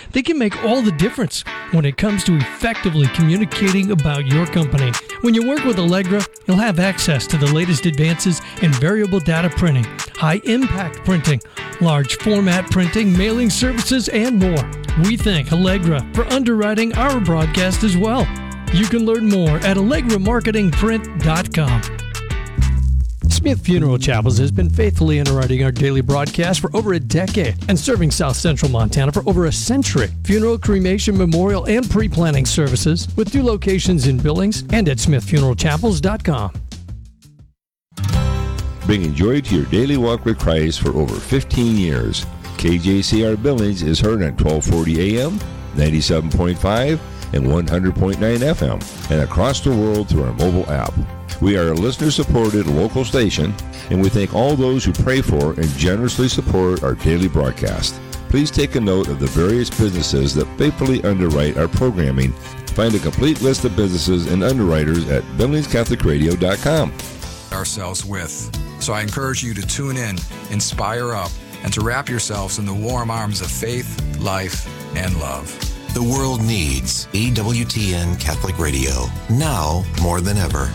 They can make all the difference when it comes to effectively communicating about your company. When you work with Allegra, you'll have access to the latest advances in variable data printing, high-impact printing, large format printing, mailing services, and more. We thank Allegra for underwriting our broadcast as well. You can learn more at allegramarketingprint.com. Smith Funeral Chapels has been faithfully underwriting our daily broadcast for over a decade and serving South Central Montana for over a century. Funeral, cremation, memorial, and pre-planning services with 2 locations in Billings and at smithfuneralchapels.com. Bringing joy to your daily walk with Christ for over 15 years. KJCR Billings is heard on 1240 AM, 97.5, and 100.9 FM, and across the world through our mobile app. We are a listener-supported local station, and we thank all those who pray for and generously support our daily broadcast. Please take a note of the various businesses that faithfully underwrite our programming. Find a complete list of businesses and underwriters at BillingsCatholicRadio.com. Ourselves with. So I encourage you to tune in, inspire up, and to wrap yourselves in the warm arms of faith, life, and love. The world needs EWTN Catholic Radio, now more than ever.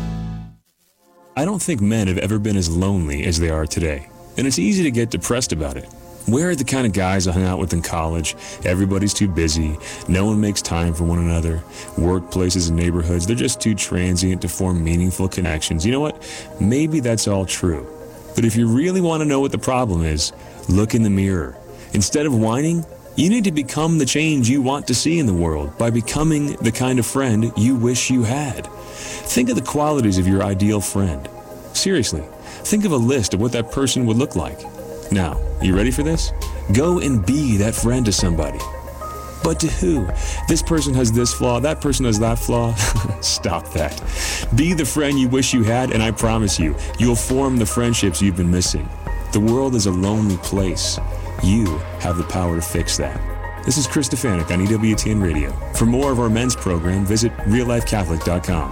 I don't think men have ever been as lonely as they are today, and it's easy to get depressed about it. We're the kind of guys I hung out with in college. Everybody's too busy. No one makes time for one another. Workplaces and neighborhoods, they're just too transient to form meaningful connections. You know what? Maybe that's all true. But if you really want to know what the problem is, look in the mirror. Instead of whining, you need to become the change you want to see in the world by becoming the kind of friend you wish you had. Think of the qualities of your ideal friend. Seriously, think of a list of what that person would look like. Now, you ready for this? Go and be that friend to somebody. But to who? This person has this flaw, that person has that flaw. Stop that. Be the friend you wish you had, and I promise you, you'll form the friendships you've been missing. The world is a lonely place. You have the power to fix that. This is Chris Stefanik on EWTN Radio. For more of our men's program, visit reallifecatholic.com.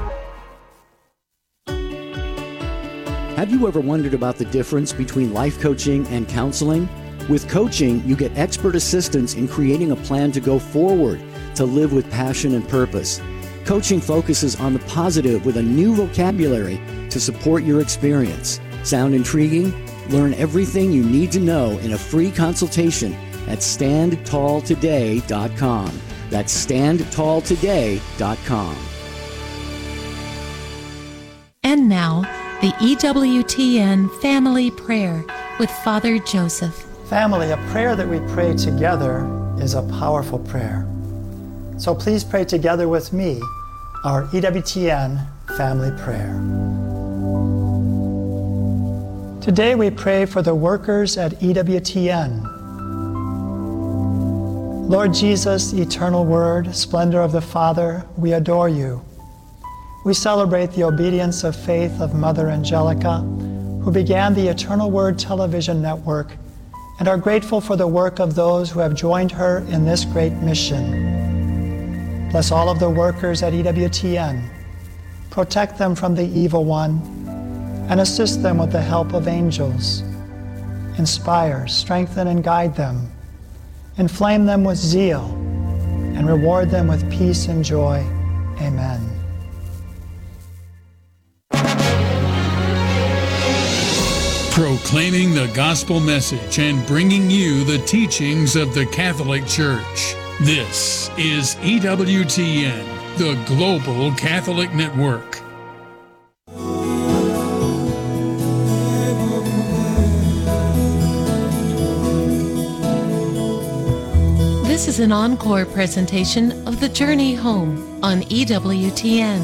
Have you ever wondered about the difference between life coaching and counseling? With coaching, you get expert assistance in creating a plan to go forward, to live with passion and purpose. Coaching focuses on the positive with a new vocabulary to support your experience. Sound intriguing? Learn everything you need to know in a free consultation at StandTallToday.com. That's StandTallToday.com. And now, the EWTN Family Prayer with Father Joseph. Family, a prayer that we pray together is a powerful prayer. So please pray together with me our EWTN Family Prayer. Today we pray for the workers at EWTN. Lord Jesus, eternal Word, splendor of the Father, we adore you. We celebrate the obedience of faith of Mother Angelica, who began the Eternal Word television network, and are grateful for the work of those who have joined her in this great mission. Bless all of the workers at EWTN. Protect them from the evil one, and assist them with the help of angels. Inspire, strengthen, and guide them. Inflame them with zeal, and reward them with peace and joy. Amen. Proclaiming the gospel message and bringing you the teachings of the Catholic Church. This is EWTN, the Global Catholic Network. This is an encore presentation of The Journey Home on EWTN.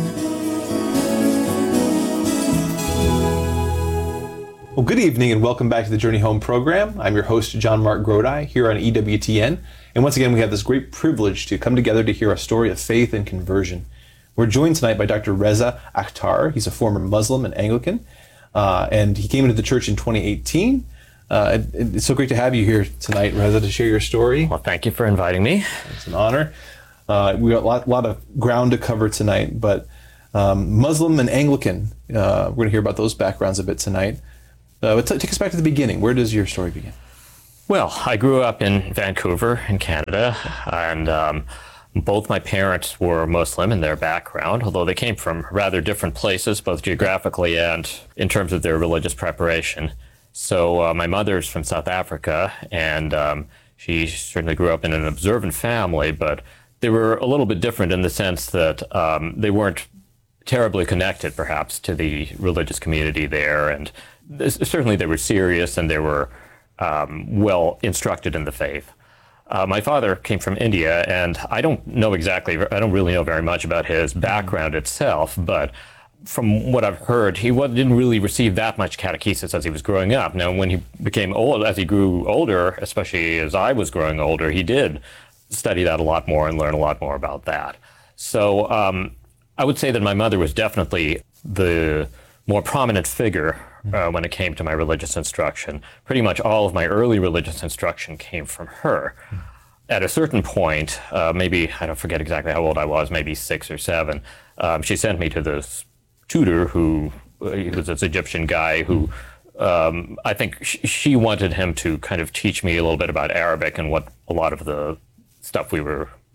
Well, good evening and welcome back to the Journey Home program. I'm your host, John Mark Grodi, here on EWTN. And once again, we have this great privilege to come together to hear a story of faith and conversion. We're joined tonight by Dr. Reza Akhtar. He's a former Muslim and Anglican, and he came into the church in 2018. It's so great to have you here tonight, Reza, to share your story. Well, thank you for inviting me. It's an honor. We got a lot of ground to cover tonight, but Muslim and Anglican, we're going to hear about those backgrounds a bit tonight. Take us back to the beginning. Where does your story begin? Well, I grew up in Vancouver in Canada, and both my parents were Muslim in their background, although they came from rather different places, both geographically and in terms of their religious preparation. So my mother's from South Africa, and she certainly grew up in an observant family, but they were a little bit different in the sense that they weren't terribly connected, perhaps, to the religious community there, and certainly they were serious and they were well instructed in the faith. My father came from India, and I don't really know very much about his background itself, but from what I've heard, he didn't really receive that much catechesis as he was growing up. Now, when he became old, as he grew older, especially as I was growing older, he did study that a lot more and learn a lot more about that. So I would say that my mother was definitely the more prominent figure when it came to my religious instruction. Pretty much all of my early religious instruction came from her. At a certain point, maybe, I don't forget exactly how old I was, maybe 6 or 7, she sent me to this tutor who was this Egyptian guy who I think she wanted him to kind of teach me a little bit about Arabic and what a lot of the stuff in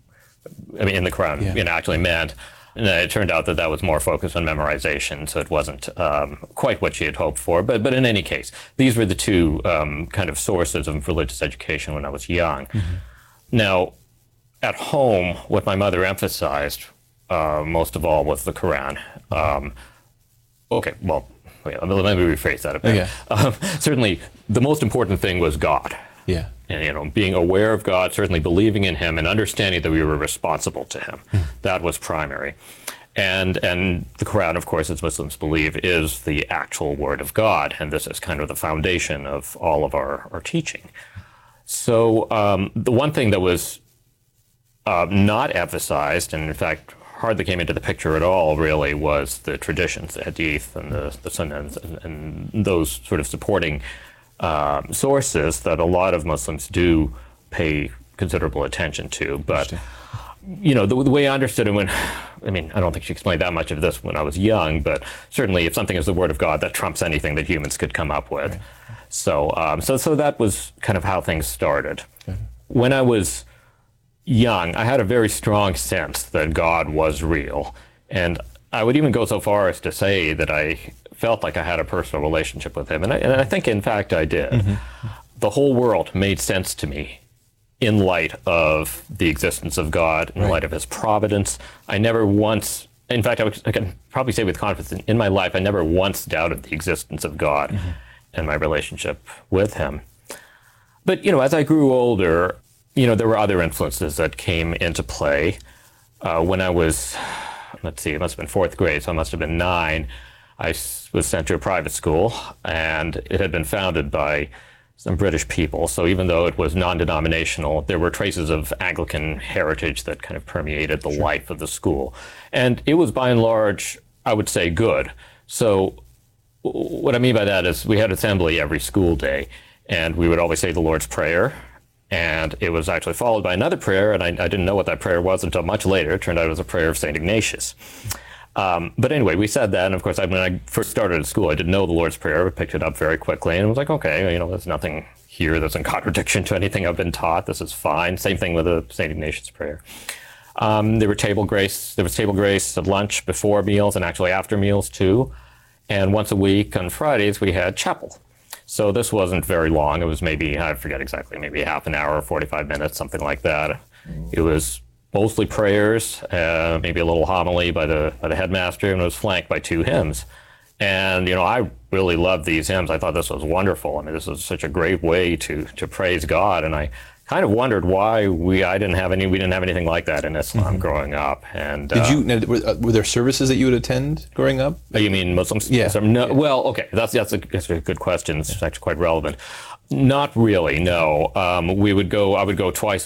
the Quran actually meant. And it turned out that was more focused on memorization, so it wasn't quite what she had hoped for. But in any case, these were the two kind of sources of religious education when I was young. Mm-hmm. Now, at home, what my mother emphasized most of all was the Quran. Let me rephrase that a bit. Okay. Certainly, the most important thing was God. Yeah. And, being aware of God, certainly believing in him and understanding that we were responsible to him. That was primary. And the Quran, of course, as Muslims believe, is the actual word of God. And this is kind of the foundation of all of our teaching. So the one thing that was not emphasized, and in fact hardly came into the picture at all, really, was the traditions, the hadith and the sunnah and those sort of supporting sources that a lot of Muslims do pay considerable attention to. But, the way I understood it I don't think she explained that much of this when I was young, but certainly if something is the word of God, that trumps anything that humans could come up with. Right. So that was kind of how things started. Okay. When I was young, I had a very strong sense that God was real. And I would even go so far as to say that I felt like I had a personal relationship with him. And I think, in fact, I did. Mm-hmm. The whole world made sense to me in light of the existence of God, in light of his providence. I never once, in fact, I can probably say with confidence, in my life, I never once doubted the existence of God and my relationship with him. But, as I grew older, there were other influences that came into play. When I was, it must have been 4th grade, so I must have been 9, I was sent to a private school, and it had been founded by some British people. So even though it was non-denominational, there were traces of Anglican heritage that kind of permeated the life of the school. And it was by and large, I would say, good. So what I mean by that is we had assembly every school day, and we would always say the Lord's Prayer. And it was actually followed by another prayer, and I didn't know what that prayer was until much later. It turned out it was a prayer of St. Ignatius. But anyway, we said that, and of course, when I first started at school, I didn't know the Lord's Prayer. I picked it up very quickly, and was like, okay, there's nothing here that's in contradiction to anything I've been taught. This is fine. Same thing with the St. Ignatius prayer. There was table grace at lunch, before meals, and actually after meals too. And once a week on Fridays, we had chapel. So this wasn't very long. It was maybe, I forget exactly, maybe half an hour, 45 minutes, something like that. It was mostly prayers, maybe a little homily by the headmaster, and it was flanked by 2 hymns. And, I really loved these hymns. I thought this was wonderful. This was such a great way to praise God. And I kind of wondered why we didn't have anything like that in Islam growing up. And were there services that you would attend growing up? You mean Muslims? Yeah. No. Yeah. Well, okay, that's a good question. It's actually quite relevant. Not really, no. I would go twice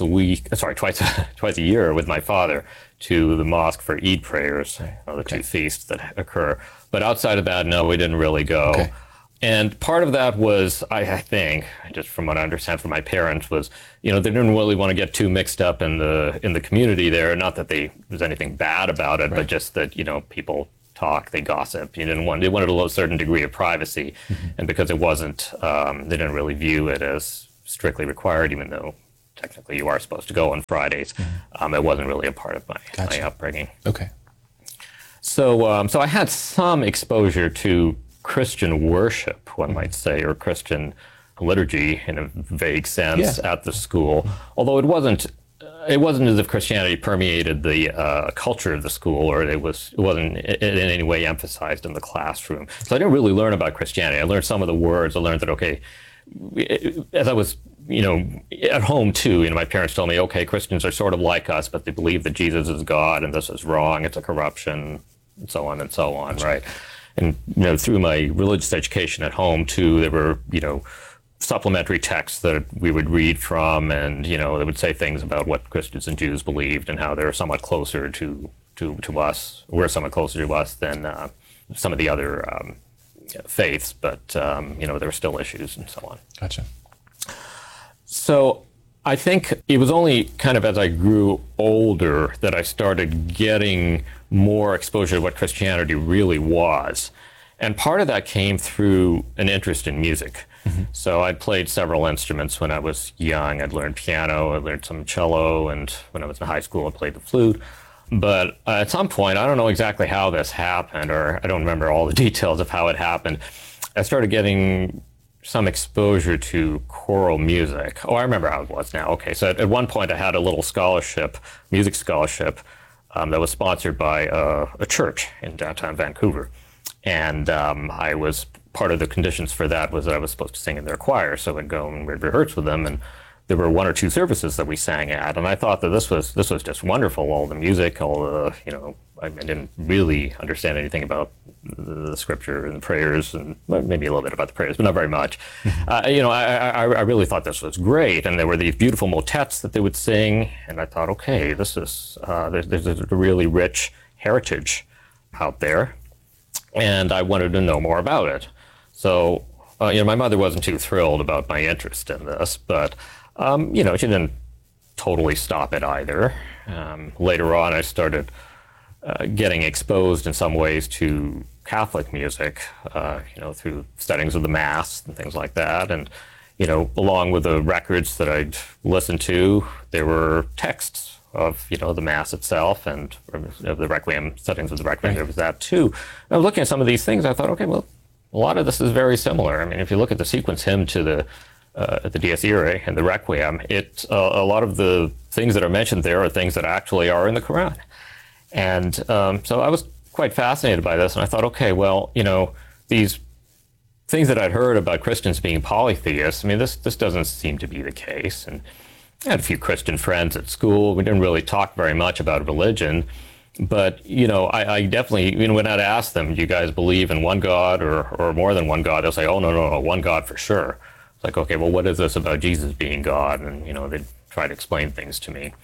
a year with my father to the mosque for Eid prayers, the 2 feasts that occur. But outside of that, no, we didn't really go. Okay. And part of that was, I think, just from what I understand from my parents, was, they didn't really want to get too mixed up in the community there. Not that there's anything bad about it, but just that, people talk, they gossip. They wanted a certain degree of privacy. And because it wasn't, they didn't really view it as strictly required, even though technically you are supposed to go on Fridays. It wasn't really a part of my upbringing. Okay. So, so I had some exposure to Christian worship, one might say, or Christian liturgy in a vague sense at the school, although it wasn't as if Christianity permeated the culture of the school, or it wasn't in any way emphasized in the classroom. So I didn't really learn about Christianity. I learned some of the words. I learned that, okay, as I was, at home too, my parents told me, okay, Christians are sort of like us, but they believe that Jesus is God and this is wrong, it's a corruption, and so on and so on, right? And, through my religious education at home too, there were, supplementary texts that we would read from, and, they would say things about what Christians and Jews believed and how they're somewhat closer to us, we're somewhat closer to us than some of the other faiths, but, there were still issues and so on. Gotcha. So I think it was only kind of as I grew older that I started getting more exposure to what Christianity really was. And part of that came through an interest in music. So I played several instruments when I was young. I'd learned piano, I learned some cello, and when I was in high school I played the flute. But at some point, I don't know exactly how this happened, or I don't remember all the details of how it happened, I started getting some exposure to choral music. Oh, I remember how it was now. Okay, so at one point I had a little scholarship, music scholarship, that was sponsored by a church in downtown Vancouver. And I was, part of the conditions for that was that I was supposed to sing in their choir, so I'd go and we'd rehearse with them, and there were 1 or 2 services that we sang at, and I thought that this was just wonderful, all the music, all the, I didn't really understand anything about the scripture and the prayers, and maybe a little bit about the prayers, but not very much. I really thought this was great, and there were these beautiful motets that they would sing, and I thought, okay, this is, there's a really rich heritage out there, and I wanted to know more about it. So, my mother wasn't too thrilled about my interest in this, but, she didn't totally stop it either. Later on, I started getting exposed in some ways to Catholic music, through studies of the Mass and things like that. And, along with the records that I'd listened to, there were texts of, the Mass itself and the Requiem, settings of the Requiem, there was that too. And I was looking at some of these things, I thought, okay, well, a lot of this is very similar. I mean, if you look at the sequence hymn to the Dies Irae and the Requiem, a lot of the things that are mentioned there are things that actually are in the Quran. And so I was quite fascinated by this, and I thought, okay, well, these things that I'd heard about Christians being polytheists, I mean, this doesn't seem to be the case. And I had a few Christian friends at school. We didn't really talk very much about religion. But, I definitely, when I'd ask them, do you guys believe in one God or more than one God? They'll say, oh, no, one God for sure. It's like, okay, well, what is this about Jesus being God? And, they'd try to explain things to me.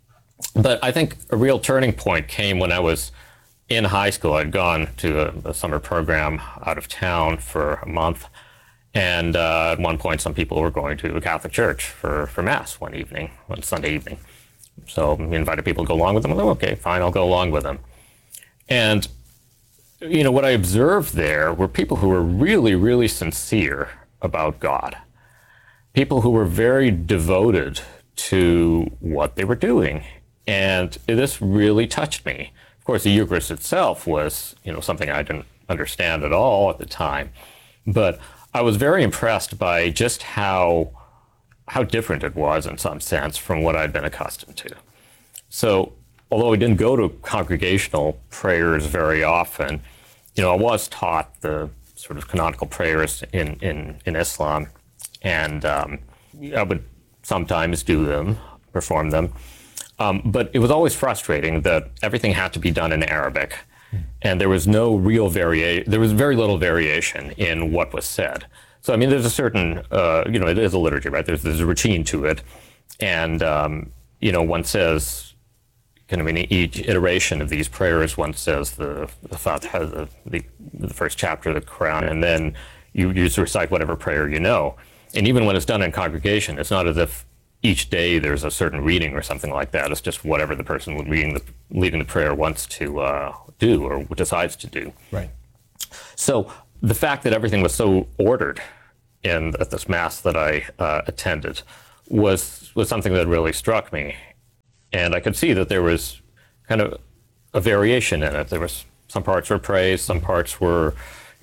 But I think a real turning point came when I was in high school. I'd gone to a summer program out of town for a month. And at one point, some people were going to a Catholic church for Mass one Sunday evening. So we invited people to go along with them. I thought, okay, fine, I'll go along with them. And, what I observed there were people who were really, really sincere about God. People who were very devoted to what they were doing. And this really touched me. Of course, the Eucharist itself was, something I didn't understand at all at the time. But I was very impressed by just how different it was in some sense from what I'd been accustomed to. So, although we didn't go to congregational prayers very often, I was taught the sort of canonical prayers in Islam, and I would sometimes do them, perform them. But it was always frustrating that everything had to be done in Arabic, and there was no real there was very little variation in what was said. So, I mean, there's a certain, it is a liturgy, right? There's a routine to it. And, one says, kind of in each iteration of these prayers, one says the Fatiha, the first chapter of the Quran, and then you just recite whatever prayer you know. And even when it's done in congregation, it's not as if each day there's a certain reading or something like that. It's just whatever the person leading the prayer wants to do or decides to do. Right. So, the fact that everything was so ordered at this mass that I attended was something that really struck me. And I could see that there was kind of a variation in it. There was some parts were praise, some parts were,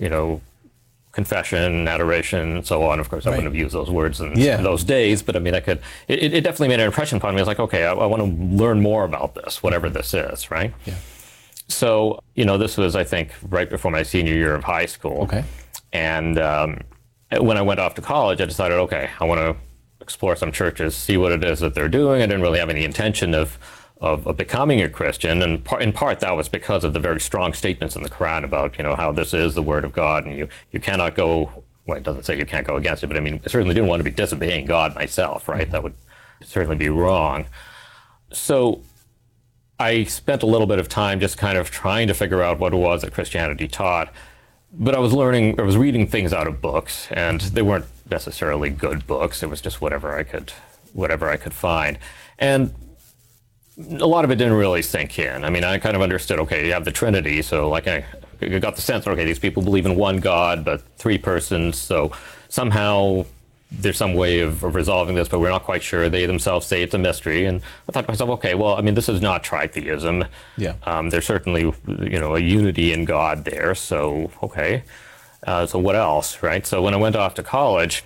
confession, adoration, and so on. Of course, I wouldn't have used those words in those days, but I mean, it definitely made an impression upon me. I was like, okay, I want to learn more about this, whatever this is, right? Yeah. So, this was, I think, right before my senior year of high school. Okay. And when I went off to college, I decided, okay, I want to explore some churches, see what it is that they're doing. I didn't really have any intention of becoming a Christian, and in part that was because of the very strong statements in the Quran about how this is the Word of God, and you cannot go. Well, it doesn't say you can't go against it, but I mean, I certainly didn't want to be disobeying God myself, right? That would certainly be wrong. So I spent a little bit of time just kind of trying to figure out what it was that Christianity taught. But I was reading things out of books, and they weren't necessarily good books. It was just whatever I could find, and a lot of it didn't really sink in. I mean, I kind of understood, okay, you have the Trinity, so like I got the sense, okay, these people believe in one God, but three persons, so somehow there's some way of resolving this, but we're not quite sure. They themselves say it's a mystery, and I thought to myself, okay, well, I mean, this is not tritheism. Yeah. There's certainly, a unity in God there, so, okay. So what else, right? So when I went off to college,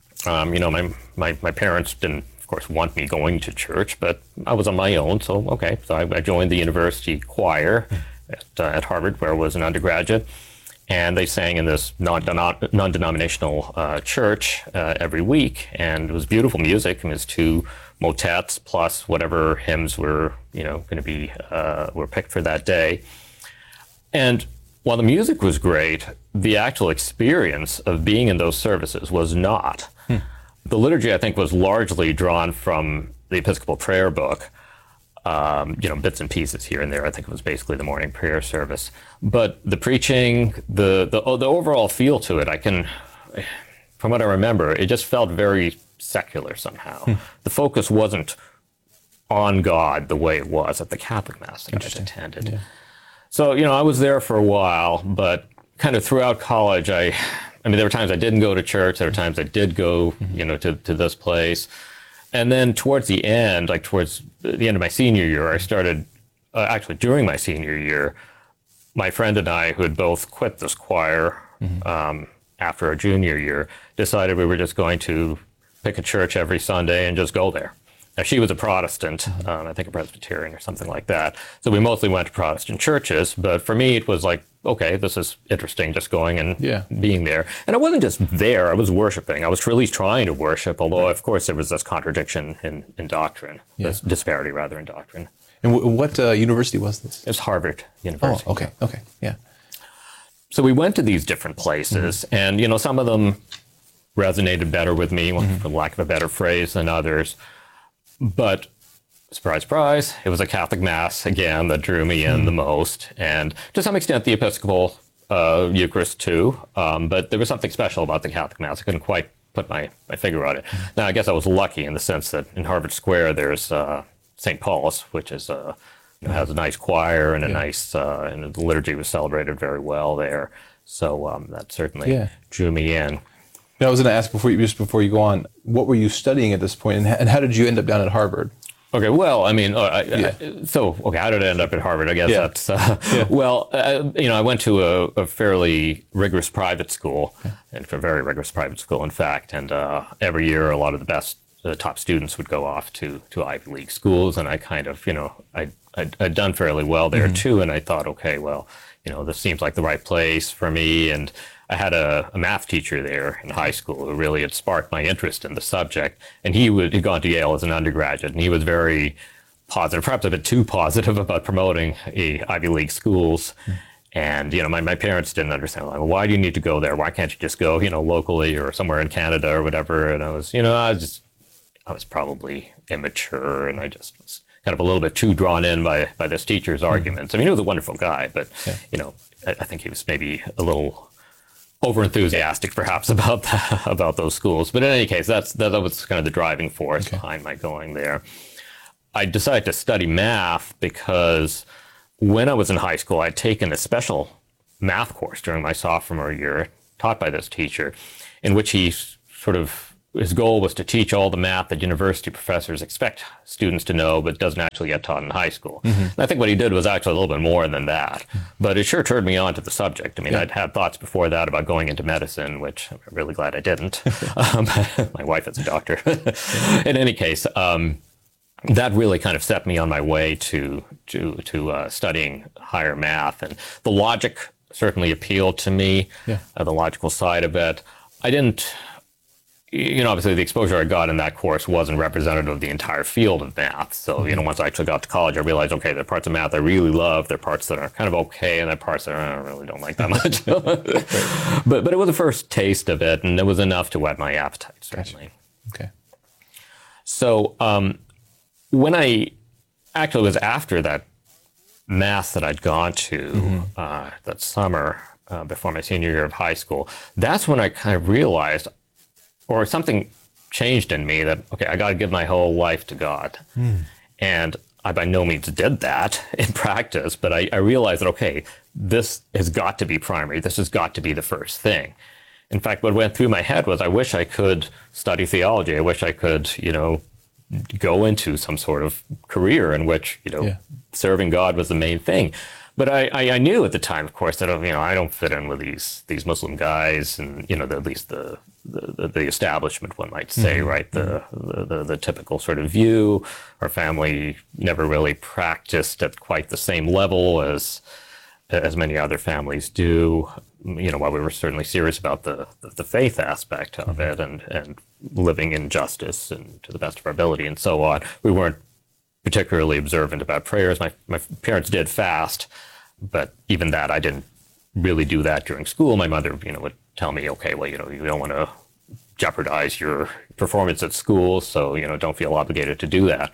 my parents didn't, of course, want me going to church, but I was on my own, so okay. So I joined the university choir at Harvard, where I was an undergraduate, and they sang in this non-denominational church every week, and it was beautiful music. It was 2 motets plus whatever hymns were, going to be were picked for that day. And while the music was great, the actual experience of being in those services was not. The liturgy, I think, was largely drawn from the Episcopal prayer book, bits and pieces here and there. I think it was basically the morning prayer service. But the preaching, the overall feel to it, from what I remember, it just felt very secular somehow. The focus wasn't on God the way it was at the Catholic Mass that I attended. Yeah. So, I was there for a while, but kind of throughout college, I mean, there were times I didn't go to church. There were times I did go, to this place. And then towards the end, like towards the end of my senior year, I started, actually during my senior year, my friend and I, who had both quit this choir after our junior year, decided we were just going to pick a church every Sunday and just go there. Now, she was a Protestant, I think a Presbyterian or something like that. So we mostly went to Protestant churches. But for me, it was like, okay, this is interesting, just going and being there. And I wasn't just there, I was worshiping. I was really trying to worship, although, of course, there was this contradiction in doctrine, this disparity, rather, in doctrine. And what university was this? It was Harvard University. Oh, okay, yeah. So we went to these different places, and, some of them resonated better with me, for lack of a better phrase, than others. But surprise, surprise, it was a Catholic Mass, again, that drew me in the most. And to some extent, the Episcopal Eucharist, too. But there was something special about the Catholic Mass. I couldn't quite put my finger on it. Now, I guess I was lucky in the sense that in Harvard Square, there's St. Paul's, which is has a nice choir and a nice, and the liturgy was celebrated very well there. So that certainly drew me in. Now, I was going to ask before you go on, what were you studying at this point, and how did you end up down at Harvard? Okay, well, I mean, how did I end up at Harvard? I guess that's, well, I went to a fairly rigorous private school, and a very rigorous private school, in fact, and every year a lot of the best top students would go off to Ivy League schools, and I kind of, I'd done fairly well there too, and I thought, okay, well, this seems like the right place for me, and I had a math teacher there in high school who really had sparked my interest in the subject. And he'd gone to Yale as an undergraduate, and he was very positive, perhaps a bit too positive about promoting Ivy League schools. And, my parents didn't understand, like, well, why do you need to go there? Why can't you just go, locally or somewhere in Canada or whatever? And I was, I was probably immature, and I just was kind of a little bit too drawn in by this teacher's arguments. I mean, he was a wonderful guy, but, I think he was maybe a little over-enthusiastic perhaps about those schools. But in any case, that was kind of the driving force behind my going there. I decided to study math because when I was in high school, I'd taken a special math course during my sophomore year, taught by this teacher, in which he sort of, his goal was to teach all the math that university professors expect students to know, but doesn't actually get taught in high school. And I think what he did was actually a little bit more than that, but it sure turned me on to the subject. I mean, I'd had thoughts before that about going into medicine, which I'm really glad I didn't. My wife is a doctor. In any case, that really kind of set me on my way to studying higher math, and the logic certainly appealed to me, the logical side of it. I didn't, obviously the exposure I got in that course wasn't representative of the entire field of math. So, once I actually got to college, I realized, okay, there are parts of math I really love, there are parts that are kind of okay, and there are parts that I really don't like that much. But it was the first taste of it, and it was enough to whet my appetite, certainly. Gotcha. Okay. So, when it was after that math that I'd gone to that summer before my senior year of high school, that's when I kind of realized, or something changed in me, that, okay, I got to give my whole life to God. And I by no means did that in practice, but I realized that, okay, this has got to be primary. This has got to be the first thing. In fact, what went through my head was, I wish I could study theology. I wish I could, go into some sort of career in which, serving God was the main thing. But I knew at the time, of course, that, I don't fit in with these Muslim guys, and, at least the establishment, one might say, right? The typical sort of view. Our family never really practiced at quite the same level as many other families do. While we were certainly serious about the faith aspect of it, and living in justice and to the best of our ability and so on, we weren't particularly observant about prayers. My parents did fast, but even that, I didn't really do that during school. My mother, would tell me, okay, well, you don't want to jeopardize your performance at school, so, don't feel obligated to do that.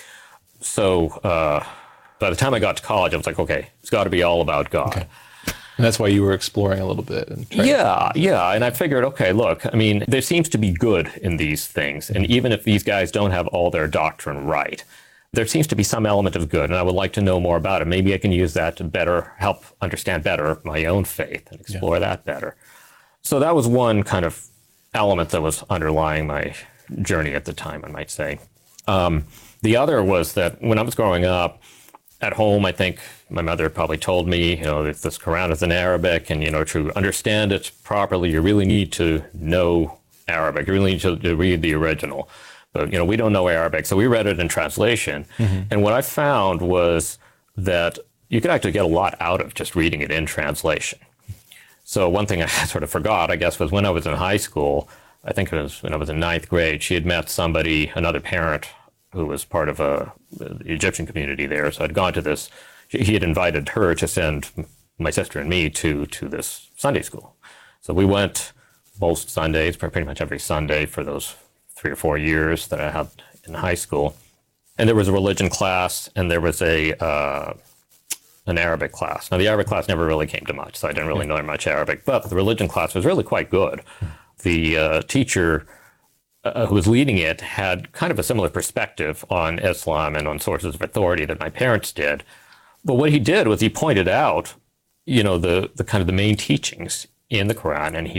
So by the time I got to college, I was like, okay, it's got to be all about God. Okay. And that's why you were exploring a little bit. And and I figured, okay, look, I mean, there seems to be good in these things, and even if these guys don't have all their doctrine right, there seems to be some element of good, and I would like to know more about it. Maybe I can use that to better help understand better my own faith and explore that better. So that was one kind of element that was underlying my journey at the time, I might say. The other was that when I was growing up, at home, I think my mother probably told me, that this Quran is in Arabic, and, to understand it properly, you really need to know Arabic. You really need to read the original. But, we don't know Arabic, so we read it in translation. And what I found was that you could actually get a lot out of just reading it in translation. So one thing I sort of forgot, I guess, was when I was in high school, I think it was when I was in 9th grade, she had met somebody, another parent, who was part of the Egyptian community there. So I'd gone to this, he had invited her to send my sister and me to this Sunday school. So we went most Sundays, pretty much every Sunday for those 3 or 4 years that I had in high school. And there was a religion class, and there was an Arabic class. Now, the Arabic class never really came to much, so I didn't really learn much Arabic, but the religion class was really quite good. The teacher who was leading it had kind of a similar perspective on Islam and on sources of authority that my parents did. But what he did was he pointed out, the kind of the main teachings in the Quran, and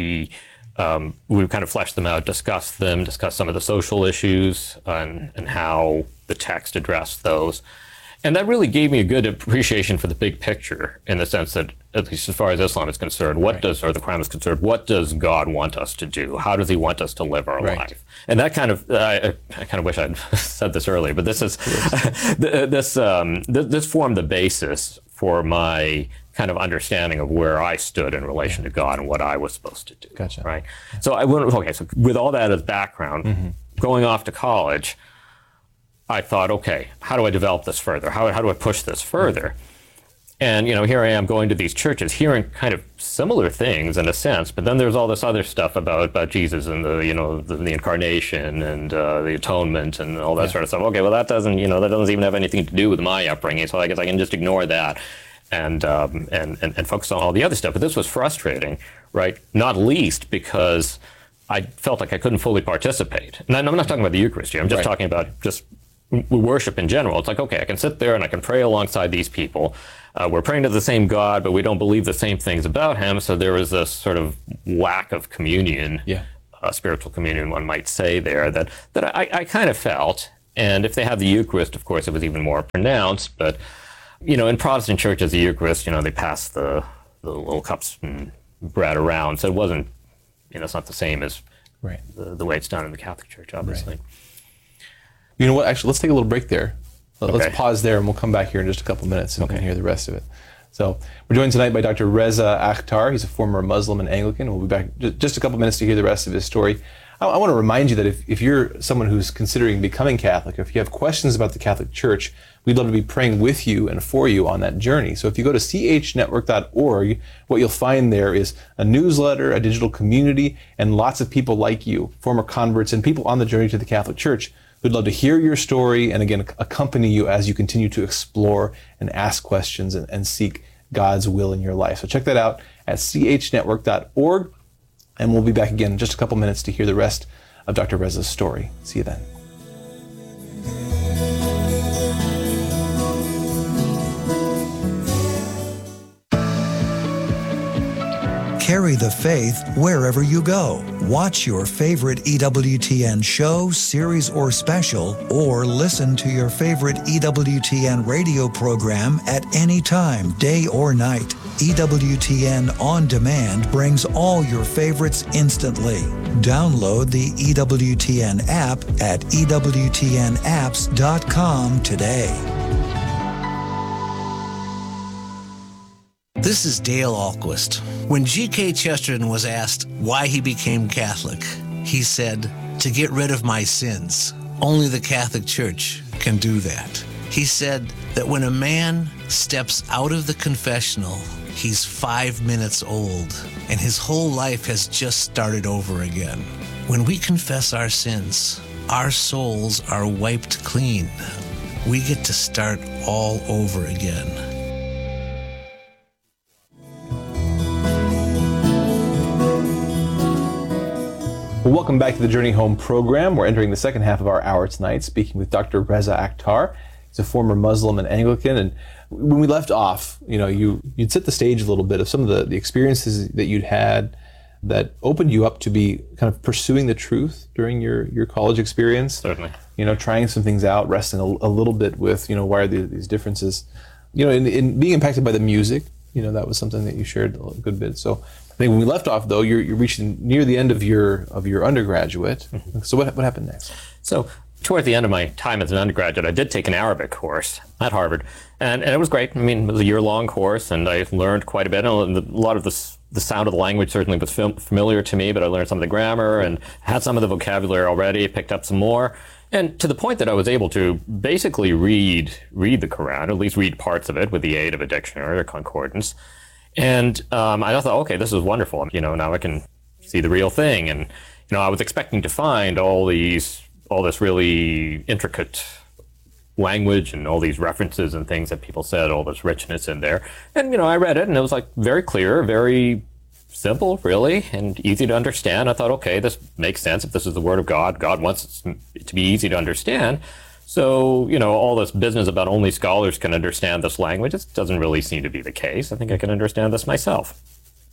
we kind of fleshed them out, discussed some of the social issues and how the text addressed those. And that really gave me a good appreciation for the big picture, in the sense that, at least as far as Islam is concerned, or the Quran is concerned, what does God want us to do? How does he want us to live our life? And that kind of, I kind of wish I'd said this earlier, but this is, this formed the basis for my kind of understanding of where I stood in relation to God and what I was supposed to do. Gotcha. Right? So so with all that as background, going off to college, I thought, okay, how do I develop this further? How do I push this further? And, here I am going to these churches, hearing kind of similar things in a sense, but then there's all this other stuff about Jesus and the incarnation and the atonement and all that sort of stuff. Okay, well, that doesn't even have anything to do with my upbringing, so I guess I can just ignore that and focus on all the other stuff. But this was frustrating, right? Not least because I felt like I couldn't fully participate. And I'm not talking about the Eucharist here. I'm just talking about just worship in general. It's like, okay, I can sit there and I can pray alongside these people. We're praying to the same God, but we don't believe the same things about him. So there was this sort of lack of communion spiritual communion, one might say there, that I kind of felt. And if they have the Eucharist, of course, it was even more pronounced. But, in Protestant churches, the Eucharist, they pass the little cups and bread around. So it wasn't, it's not the same as right. the way it's done in the Catholic Church, obviously. Right. You know what? Actually, let's take a little break there. Okay. Let's pause there, and we'll come back here in just a couple minutes and hear the rest of it. So we're joined tonight by Dr. Reza Akhtar. He's a former Muslim and Anglican. We'll be back just a couple minutes to hear the rest of his story. I want to remind you that if you're someone who's considering becoming Catholic, or if you have questions about the Catholic Church, we'd love to be praying with you and for you on that journey. So if you go to chnetwork.org, what you'll find there is a newsletter, a digital community, and lots of people like you, former converts and people on the journey to the Catholic Church. We'd love to hear your story and, again, accompany you as you continue to explore and ask questions and seek God's will in your life. So check that out at chnetwork.org, and we'll be back again in just a couple minutes to hear the rest of Dr. Reza's story. See you then. Carry the faith wherever you go. Watch your favorite EWTN show, series, or special, or listen to your favorite EWTN radio program at any time, day or night. EWTN On Demand brings all your favorites instantly. Download the EWTN app at EWTNapps.com today. This is Dale Ahlquist. When G.K. Chesterton was asked why he became Catholic, he said, "To get rid of my sins. Only the Catholic Church can do that." He said that when a man steps out of the confessional, he's 5 minutes old, and his whole life has just started over again. When we confess our sins, our souls are wiped clean. We get to start all over again. Well, welcome back to the Journey Home program. We're entering the second half of our hour tonight, speaking with Dr. Reza Akhtar. He's a former Muslim and Anglican. And when we left off, you'd set the stage a little bit of some of the experiences that you'd had that opened you up to be kind of pursuing the truth during your college experience. Certainly. Trying some things out, wrestling a little bit with, why are these differences? In being impacted by the music, that was something that you shared a good bit. So I think when we left off, though, you're reaching near the end of your undergraduate. Mm-hmm. So what happened next? So toward the end of my time as an undergraduate, I did take an Arabic course at Harvard, and it was great. I mean, it was a year-long course, and I learned quite a bit. And a lot of the sound of the language certainly was familiar to me, but I learned some of the grammar and had some of the vocabulary already, picked up some more. And to the point that I was able to basically read the Quran, or at least read parts of it with the aid of a dictionary or concordance. And I thought, okay, this is wonderful. Now I can see the real thing. And I was expecting to find all this really intricate language and all these references and things that people said, all this richness in there. And I read it, and it was like very clear, very simple, really, and easy to understand. I thought, okay, this makes sense. If this is the Word of God, God wants it to be easy to understand. So, all this business about only scholars can understand this language, it doesn't really seem to be the case. I think I can understand this myself.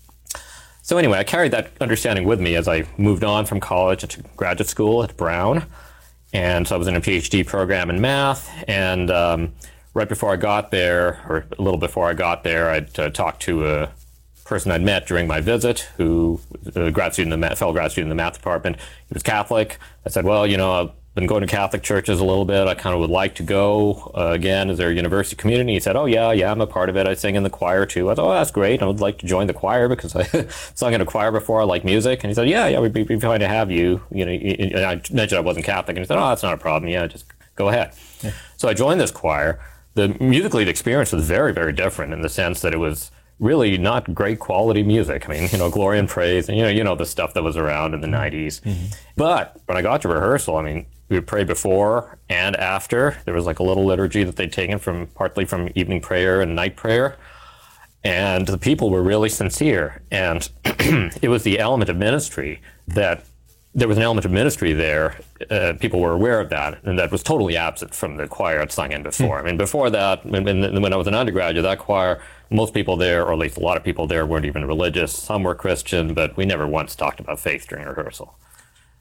So anyway, I carried that understanding with me as I moved on from college to graduate school at Brown. And so I was in a PhD program in math. And right before I got there, or a little before I got there, I'd talked to a person I'd met during my visit, who fellow grad student in the math department. He was Catholic. I said, well, I've been going to Catholic churches a little bit. I kind of would like to go again. Is there a university community? He said, oh, yeah, I'm a part of it. I sing in the choir, too. I thought, oh, that's great. I would like to join the choir because I sung in a choir before. I like music. And he said, yeah, we'd be fine to have you. And I mentioned I wasn't Catholic. And he said, oh, that's not a problem. Yeah, just go ahead. Yeah. So I joined this choir. Musically, the experience was very, very different in the sense that it was really not great quality music. I mean, Glory and Praise, and the stuff that was around in the 90s. Mm-hmm. But when I got to rehearsal, we would pray before and after. There was like a little liturgy that they'd taken partly from evening prayer and night prayer. And the people were really sincere. And it was the element of ministry that there was an element of ministry there. People were aware of that, and that was totally absent from the choir I'd sung in before. Before that, when I was an undergraduate, that choir, most people there, or at least a lot of people there, weren't even religious. Some were Christian, but we never once talked about faith during rehearsal.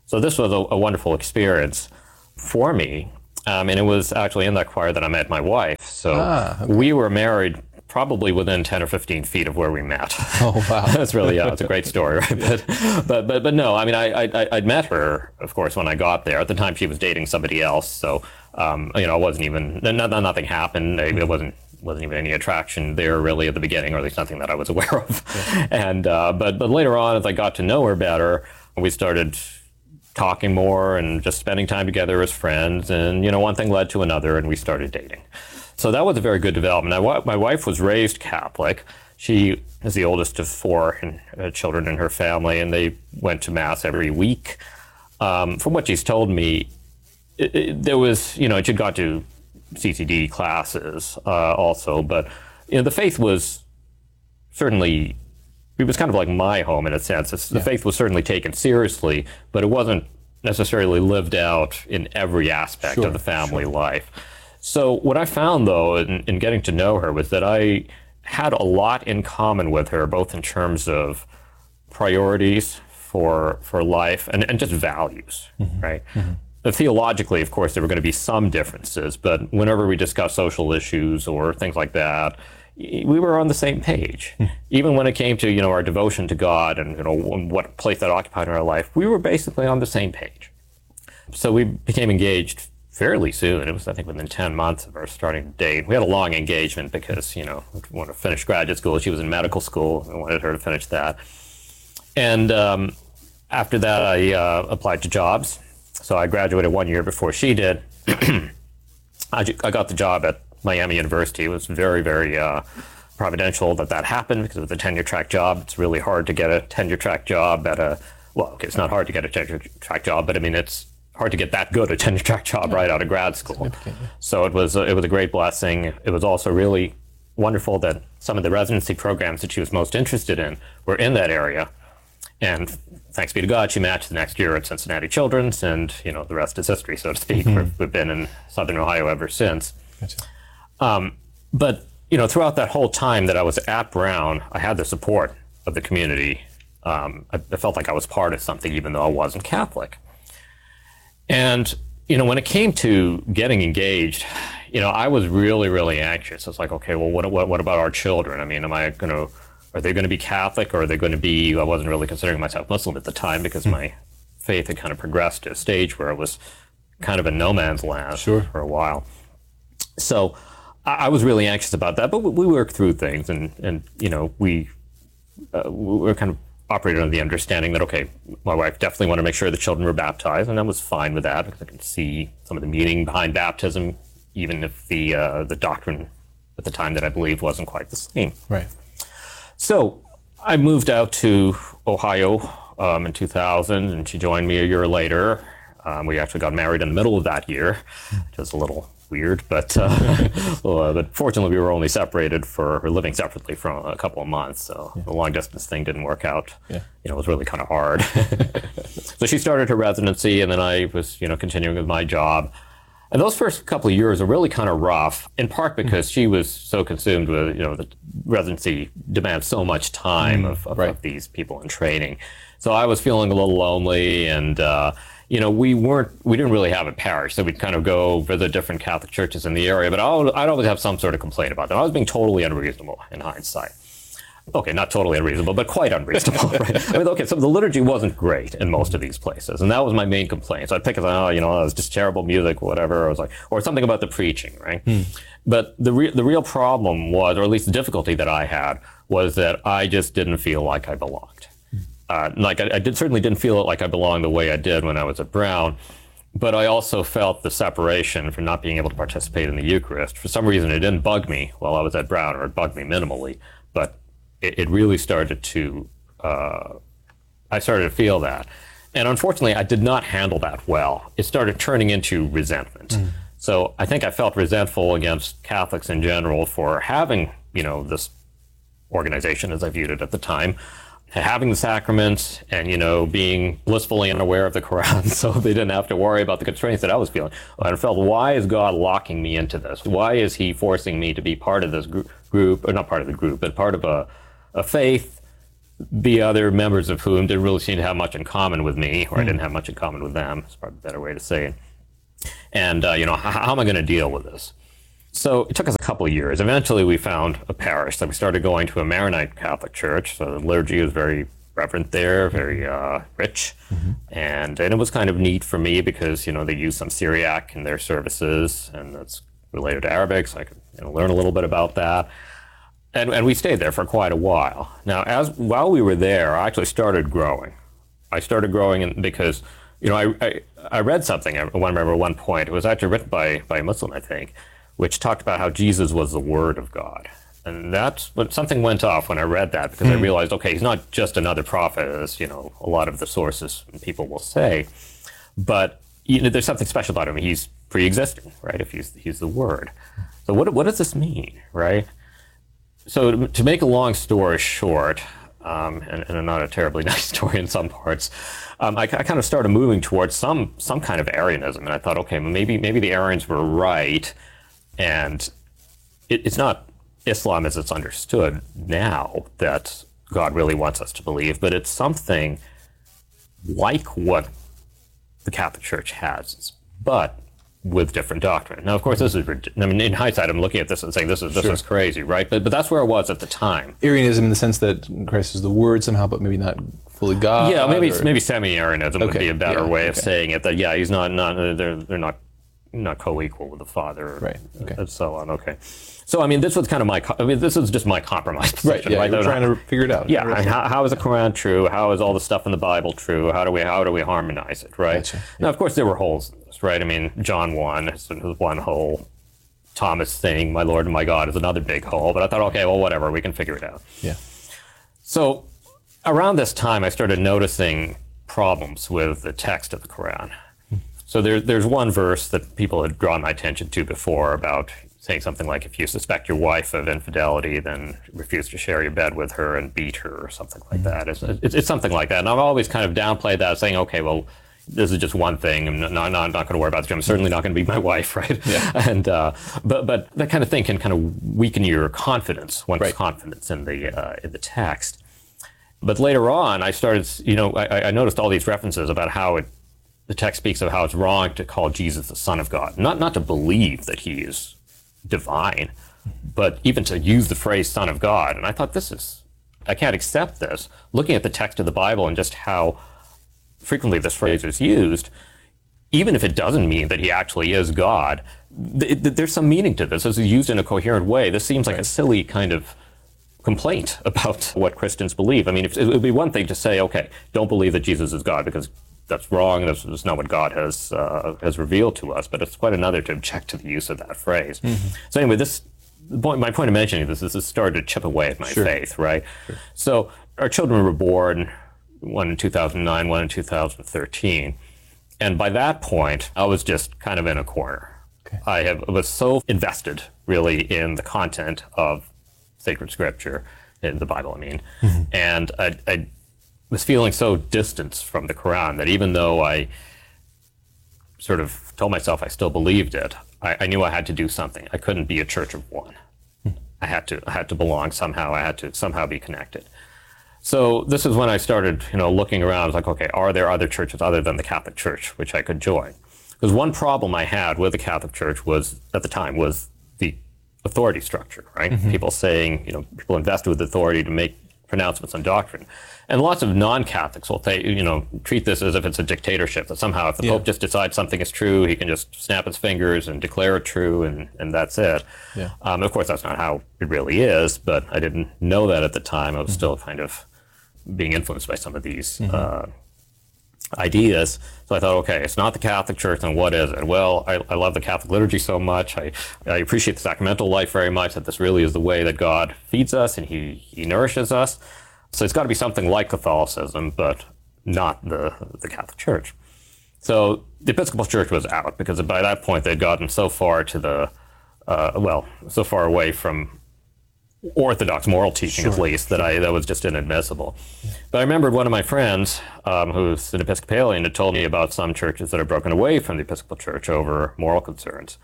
So this was a wonderful experience for me. And it was actually in that choir that I met my wife. So we were married probably within 10 or 15 feet of where we met. Oh, wow. That's really, it's a great story, right? But no, I mean, I'd met her, of course, when I got there. At the time, she was dating somebody else. So, you know, it wasn't even, nothing happened. It wasn't even any attraction there really at the beginning, or at least nothing that I was aware of. Yeah. And, but later on, as I got to know her better, we started talking more and just spending time together as friends. And, you know, one thing led to another, and we started dating. So that was a very good development. My wife was raised Catholic. She is the oldest of 4 children in her family, and they went to Mass every week. From what she's told me, there was, you know, she'd gone to CCD classes also, but, you know, the faith was certainly, it was kind of like my home in a sense. The faith was certainly taken seriously, but it wasn't necessarily lived out in every aspect of the family life. So what I found, though, in getting to know her was that I had a lot in common with her, both in terms of priorities for life and just values, right? Theologically, of course, there were going to be some differences, but whenever we discussed social issues or things like that, we were on the same page. Even when it came to, you know, our devotion to God and, you know, what place that occupied in our life, we were basically on the same page. So we became engaged fairly soon. It was, I think, within 10 months of our starting to date. We had a long engagement because, you know, we wanted to finish graduate school. She was in medical school. I wanted her to finish that. And after that, I applied to jobs. So I graduated 1 year before she did. I got the job at Miami University. It was very, very providential that happened because it was a tenure-track job. It's really hard to get a tenure-track job at a, well, okay, it's not hard to get a tenure-track job, but I mean, it's hard to get that good a tenure-track job right out of grad school. So it was a great blessing. It was also really wonderful that some of the residency programs that she was most interested in were in that area. And thanks be to God, she matched the next year at Cincinnati Children's, and, you know, the rest is history, so to speak. We've been in Southern Ohio ever since. Gotcha. But, you know, throughout that whole time that I was at Brown, I had the support of the community. I felt like I was part of something, even though I wasn't Catholic. And, you know, when it came to getting engaged, you know, I was really, really anxious. It's like, okay, well, what about our children? I mean, are they going to be Catholic, or are they going to be, I wasn't really considering myself Muslim at the time because my faith had kind of progressed to a stage where it was kind of a no man's land for a while. So I was really anxious about that, but we worked through things, and you know, we were kind of operated under the understanding that, okay, my wife definitely wanted to make sure the children were baptized, and I was fine with that because I could see some of the meaning behind baptism, even if the doctrine at the time that I believed wasn't quite the same. Right. So I moved out to Ohio in 2000, and she joined me a year later. We actually got married in the middle of that year, which was a little weird, but fortunately we were only separated or living separately for a couple of months, so the long distance thing didn't work out. You know, it was really kind of hard. So she started her residency, and then I was, you know, continuing with my job. And those first couple of years were really kind of rough, in part because she was so consumed with, you know, the residency demands so much time of these people in training. So I was feeling a little lonely, and you know, we didn't really have a parish, so we'd kind of go visit different Catholic churches in the area, but I'd always have some sort of complaint about them. I was being totally unreasonable in hindsight. Okay, not totally unreasonable, but quite unreasonable, right? I mean, okay, so the liturgy wasn't great in most of these places, and that was my main complaint. So I'd pick it, you know, it was just terrible music, whatever. I was like, or something about the preaching, right? But the real problem was, or at least the difficulty that I had, was that I just didn't feel like I belonged. Like I certainly didn't feel like I belonged the way I did when I was at Brown, but I also felt the separation from not being able to participate in the Eucharist. For some reason, it didn't bug me while I was at Brown, or it bugged me minimally, but it really started to, I started to feel that. And unfortunately, I did not handle that well. It started turning into resentment. So I think I felt resentful against Catholics in general for having, you know, this organization, as I viewed it at the time, having the sacraments and, you know, being blissfully unaware of the Quran, so they didn't have to worry about the constraints that I was feeling. And I felt, why is God locking me into this? Why is he forcing me to be part of this group, or not part of the group, but part of a faith the other members of whom didn't really seem to have much in common with me, or I didn't have much in common with them. It's probably a better way to say it. And, how am I going to deal with this? So it took us a couple of years. Eventually, we found a parish. So we started going to a Maronite Catholic church. So the liturgy was very reverent there, very rich. And it was kind of neat for me because, they use some Syriac in their services, and that's related to Arabic, so I could learn a little bit about that. And we stayed there for quite a while. Now, while we were there, I actually started growing. I started growing because, I read something, I remember at one point, it was actually written by a Muslim, I think, which talked about how Jesus was the Word of God. And that's when something went off when I read that, because I realized, okay, he's not just another prophet, as, a lot of the sources and people will say, but, there's something special about him. He's pre-existing, right, if he's the Word. So what does this mean, right? So to make a long story short, and not a terribly nice story in some parts, I kind of started moving towards some kind of Arianism, and I thought, okay, maybe the Arians were right, and it's not Islam as it's understood now that God really wants us to believe, but it's something like what the Catholic Church has, but with different doctrine. Now, of course, this is, in hindsight, I'm looking at this and saying this is crazy, right? But that's where I was at the time. Arianism in the sense that Christ is the Word somehow, but maybe not fully God. Yeah, maybe semi-Arianism would be a better way of saying it. That he's not they're not co-equal with the Father, right? And so on. Okay. So this was kind of this is just my compromise position, right? You're trying to figure it out. Yeah. How is the Quran true? How is all the stuff in the Bible true? How do we harmonize it, right? Gotcha. Now, of course, there were holes in this, right? John 1 is one hole. Thomas saying, "My Lord and my God," is another big hole. But I thought, okay, well, whatever, we can figure it out. Yeah. So around this time, I started noticing problems with the text of the Quran. So there's one verse that people had drawn my attention to before about saying something like, if you suspect your wife of infidelity, then refuse to share your bed with her and beat her, or something like that. It's something like that. And I've always kind of downplayed that, saying, okay, well, this is just one thing. I'm not going to worry about it. I'm certainly not going to be my wife, right? Yeah. And but that kind of thing can kind of weaken your confidence, one's confidence in the text. But later on, I started, I noticed all these references about how the text speaks of how it's wrong to call Jesus the Son of God. Not to believe that he is divine, but even to use the phrase Son of God. And I thought, I can't accept this. Looking at the text of the Bible and just how frequently this phrase is used, even if it doesn't mean that he actually is God, there's some meaning to this. It's used in a coherent way. This seems like a silly kind of complaint about what Christians believe. It would be one thing to say, okay, don't believe that Jesus is God, because that's wrong. That's not what God has revealed to us. But it's quite another to object to the use of that phrase. So anyway, my point of mentioning this is this started to chip away at my faith, right? Sure. So our children were born, one in 2009, one in 2013. And by that point, I was just kind of in a corner. Okay. I was so invested, really, in the content of sacred scripture, in the Bible, and I was feeling so distant from the Quran that even though I sort of told myself I still believed it, I knew I had to do something. I couldn't be a church of one. I had to belong somehow. I had to somehow be connected. So this is when I started, looking around. I was like, okay, are there other churches other than the Catholic Church which I could join? Because one problem I had with the Catholic Church was the authority structure, right? People saying, people invested with authority to make pronouncements on doctrine. And lots of non-Catholics will treat this as if it's a dictatorship, that somehow if the Pope just decides something is true, he can just snap his fingers and declare it true, and that's it. Yeah. Of course, that's not how it really is, but I didn't know that at the time. I was still kind of being influenced by some of these ideas. So I thought, okay, it's not the Catholic Church, then what is it? Well, I love the Catholic liturgy so much. I appreciate the sacramental life very much, that this really is the way that God feeds us and he nourishes us. So it's got to be something like Catholicism, but not the Catholic Church. So the Episcopal Church was out, because by that point they'd gotten so far to so far away from orthodox moral teaching, at least, that was just inadmissible. But I remembered one of my friends, who's an Episcopalian, had told me about some churches that have broken away from the Episcopal Church over moral concerns.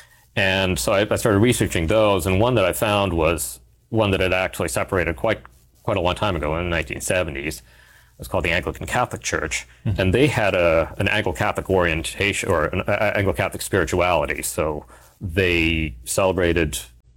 And so I started researching those, and one that I found was one that had actually separated quite quite a long time ago in the 1970s. It was called the Anglican Catholic Church, and they had an Anglo-Catholic orientation, or an Anglo-Catholic spirituality. So they celebrated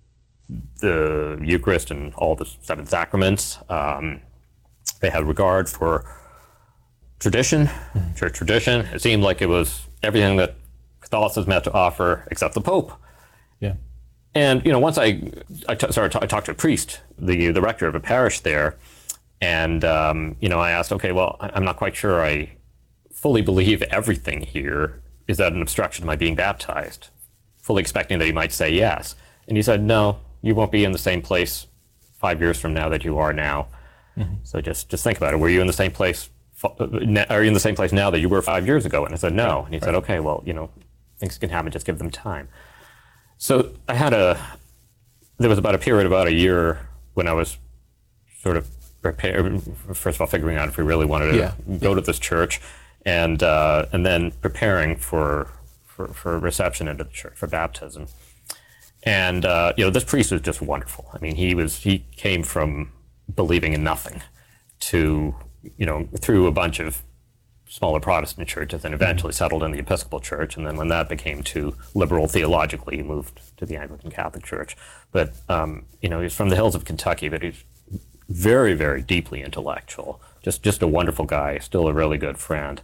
the Eucharist and all the 7 sacraments. They had regard for tradition, church tradition. It seemed like it was everything that Catholicism had to offer except the Pope. Yeah. And, once I talked to a priest, the rector of a parish there, and, I asked, okay, well, I'm not quite sure I fully believe everything here. Is that an obstruction to my being baptized? Fully expecting that he might say yes. And he said, no, you won't be in the same place 5 years from now that you are now. So just think about it. Were you in the same place? Are you in the same place now that you were 5 years ago? And I said, no. And he said, okay, well, things can happen. Just give them time. So there was about a period, about a year, when I was sort of first of all, figuring out if we really wanted to go to this church, and then preparing for reception into the church, for baptism. And, this priest was just wonderful. I mean, he came from believing in nothing to, through a bunch of smaller Protestant churches, and eventually settled in the Episcopal Church. And then when that became too liberal theologically, he moved to the Anglican Catholic Church. But, he's from the hills of Kentucky, but he's very, very deeply intellectual. Just a wonderful guy, still a really good friend.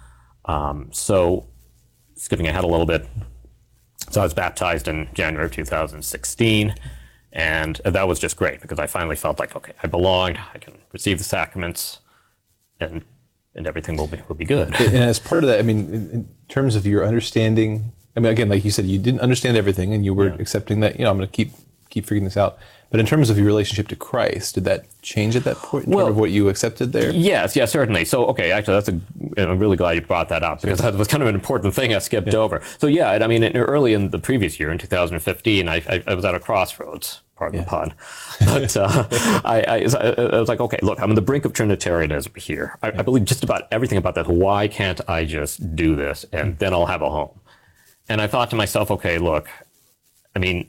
So, skipping ahead a little bit, so I was baptized in January of 2016, and that was just great because I finally felt like, okay, I belonged, I can receive the sacraments, and everything will be good. And as part of that, I mean, in terms of your understanding, I mean, again, like you said, you didn't understand everything, and you were accepting that, I'm going to keep figuring this out. But in terms of your relationship to Christ, did that change at that point in terms of what you accepted there? Yes, certainly. So, okay, actually, I'm really glad you brought that up because that was kind of an important thing I skipped over. So, I mean, early in the previous year, in 2015, I was at a crossroads, pardon the pun. But I was like, okay, look, I'm on the brink of Trinitarianism here. I believe just about everything about that. Why can't I just do this and then I'll have a home? And I thought to myself, okay, look, I mean,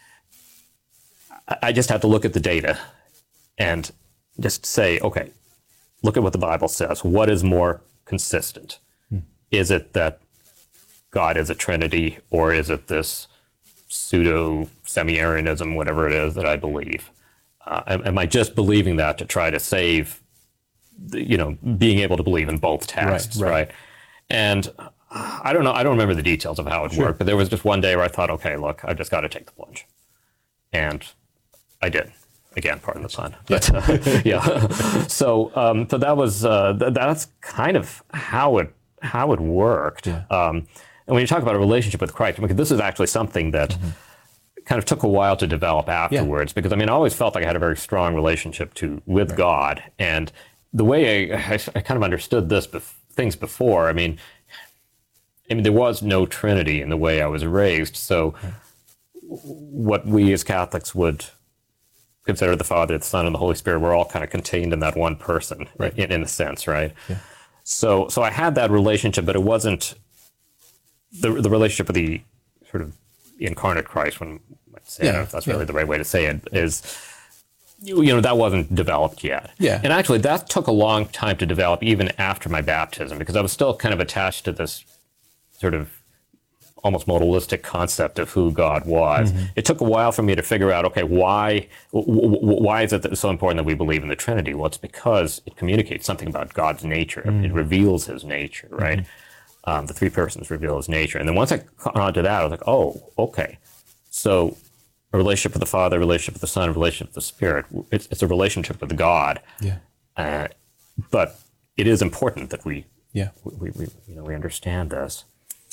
I just have to look at the data and just say, okay, look at what the Bible says. What is more consistent? Is it that God is a Trinity, or is it this pseudo semi-Arianism, whatever it is that I believe? Am I just believing that to try to save, being able to believe in both texts, right? And I don't know. I don't remember the details of how it worked, but there was just one day where I thought, okay, look, I've just got to take the plunge, and I did. Again, pardon the pun. But so that was that's kind of how it worked. And when you talk about a relationship with Christ, I mean, this is actually something that kind of took a while to develop afterwards, because I mean, I always felt like I had a very strong relationship with God, and the way I kind of understood things before. I mean, there was no Trinity in the way I was raised, so what we as Catholics would consider the Father, the Son, and the Holy Spirit were all kind of contained in that one person, in a sense, right? Yeah. So I had that relationship, but it wasn't the relationship with the sort of incarnate Christ, when I say, I don't know if that's really the right way to say it, is, that wasn't developed yet. Yeah. And actually, that took a long time to develop, even after my baptism, because I was still kind of attached to this sort of almost modalistic concept of who God was. It took a while for me to figure out, okay, why is it that it's so important that we believe in the Trinity? Well, it's because it communicates something about God's nature. It reveals his nature, right? The three persons reveal his nature. And then once I caught on to that, I was like, oh, okay. So a relationship with the Father, a relationship with the Son, a relationship with the Spirit, it's a relationship with God. Yeah. But it is important that we understand this.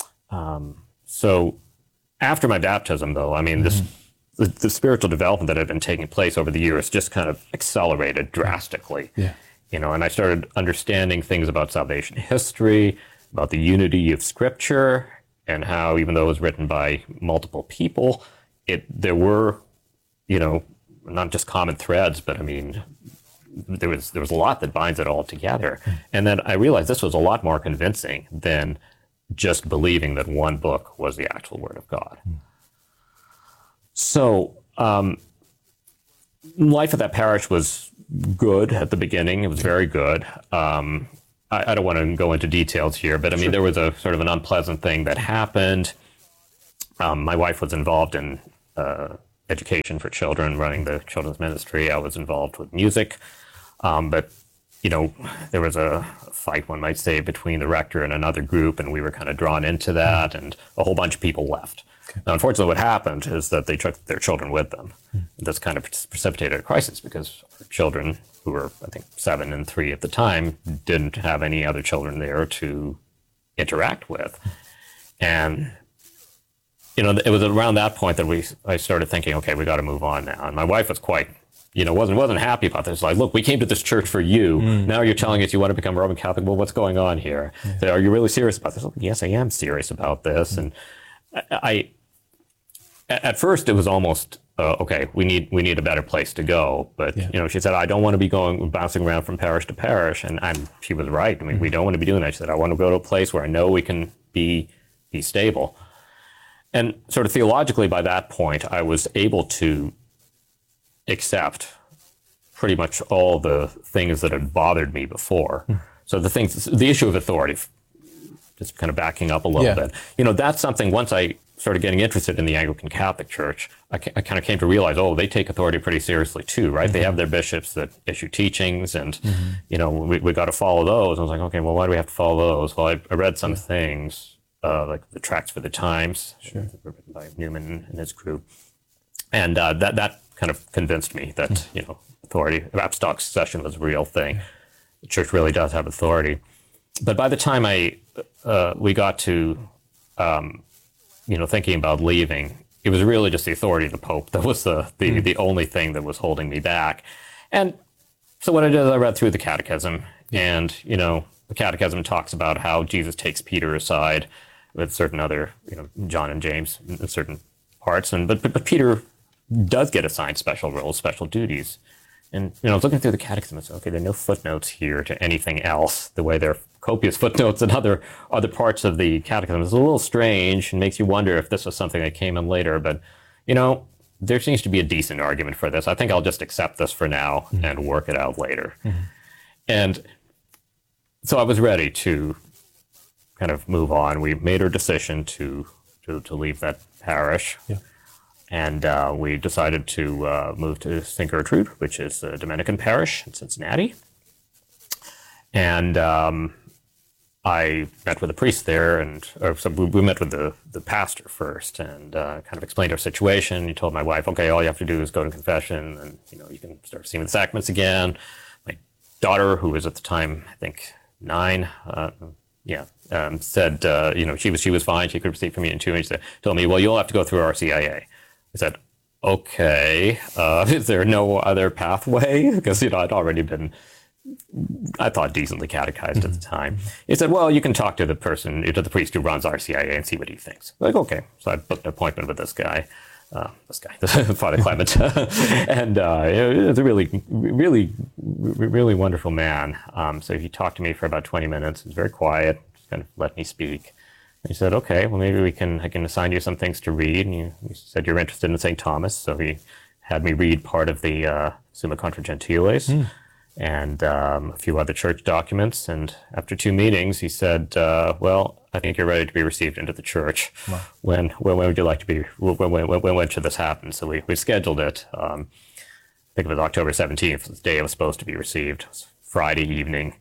So after my baptism, though, I mean, the spiritual development that had been taking place over the years just kind of accelerated drastically. Yeah. And I started understanding things about salvation history, about the unity of Scripture, and how, even though it was written by multiple people, there were, not just common threads, but I mean, there was a lot that binds it all together. And then I realized this was a lot more convincing than just believing that one book was the actual Word of God. So life at that parish was good at the beginning. It was very good. I don't want to go into details here, but I mean, there was a sort of an unpleasant thing that happened. My wife was involved in education for children, running the children's ministry. I was involved with music. But, you know, there was a fight, one might say, between the rector and another group, and we were kind of drawn into that, and a whole bunch of people left. Okay. Now, unfortunately, what happened is that they took their children with them. This kind of precipitated a crisis because our children, who were, I think, 7 and 3 at the time, didn't have any other children there to interact with. And, you know, it was around that point that I started thinking, okay, we got to move on now. And my wife was quite, you know, wasn't happy about this. Like, look, we came to this church for you. Now you're telling us you want to become Roman Catholic. Well, what's going on here? So, are you really serious about this? Like, yes, I am serious about this. And at first it was almost, okay, we need a better place to go. But, you know, she said, I don't want to be bouncing around from parish to parish. And she was right. I mean, we don't want to be doing that. She said, I want to go to a place where I know we can be stable. And sort of theologically, by that point, I was able to accept pretty much all the things that had bothered me before. So the issue of authority, just kind of backing up a little bit, you know, that's something, once I started getting interested in the Anglican Catholic Church, I kind of came to realize, they take authority pretty seriously too, right? They have their bishops that issue teachings, and, you know, we got to follow those. I was like, okay, well, why do we have to follow those? Well, I read some things, like the Tracts for the Times, written by Newman and his crew. And that kind of convinced me that, you know, authority, apostolic succession was a real thing. The church really does have authority. But by the time we got to, you know, thinking about leaving, it was really just the authority of the Pope that was the only thing that was holding me back. And so what I did is I read through the Catechism, and, you know, the Catechism talks about how Jesus takes Peter aside with certain other, you know, John and James in certain parts, but Peter does get assigned special roles, special duties. And, you know, I was looking through the Catechism and said, okay, there are no footnotes here to anything else, the way there are copious footnotes in other parts of the Catechism. It's a little strange and makes you wonder if this was something that came in later. But, you know, there seems to be a decent argument for this. I think I'll just accept this for now and work it out later. And so I was ready to kind of move on. We made our decision to leave that parish. And we decided to move to St. Gertrude, which is a Dominican parish in Cincinnati. And I met with a priest there, so we met with the pastor first, and kind of explained our situation. He told my wife, okay, all you have to do is go to confession, and, you know, you can start receiving the sacraments again. My daughter, who was at the time, I think, 9, said, you know, she was fine. She could receive communion too. And she told me, well, you'll have to go through RCIA. I said, okay, is there no other pathway? Because, you know, I'd already been, I thought, decently catechized at the time. He said, well, you can talk to the priest who runs RCIA and see what he thinks. Like, okay. So I booked an appointment with this guy, Father Clement. And it was a really, really, really wonderful man. So he talked to me for about 20 minutes. He was very quiet, just kind of let me speak. He said, okay, well, maybe I can assign you some things to read. And you said you're interested in St. Thomas. So he had me read part of the Summa Contra Gentiles and a few other church documents. And after 2 meetings, he said, well, I think you're ready to be received into the church. Wow. When would you like to be, when should this happen? So we scheduled it. I think it was October 17th, the day I was supposed to be received. It was Friday evening.